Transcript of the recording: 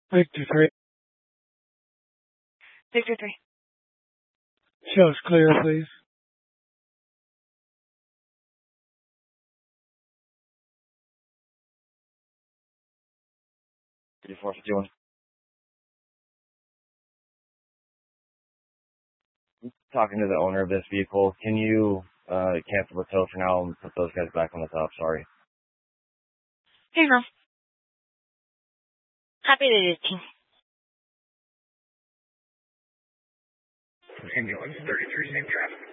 Victor 3. Victor 3. Shows clear, please. Before 51. Talking to the owner of this vehicle, can you cancel the tow for now and put those guys back on the top? Sorry. Here you go. Happy to do it. Ambulance 33 St. Travis.